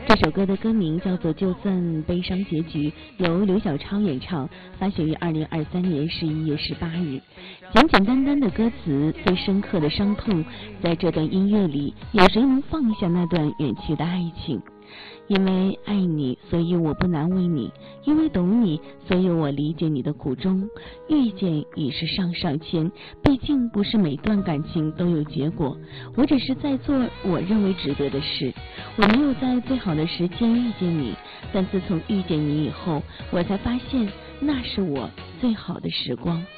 这首歌的歌名叫做《就算悲伤结局》，由刘小超演唱，发行于2023年11月18日。简简单单的歌词，最深刻的伤痛，在这段音乐里，有谁能放下那段远去的爱情？因为爱你，所以我不难为你；因为懂你，所以我理解你的苦衷。遇见已是上上签，毕竟不是每段感情都有结果。我只是在做我认为值得的事。我没有在最好的时间遇见你，但自从遇见你以后，我才发现那是我最好的时光。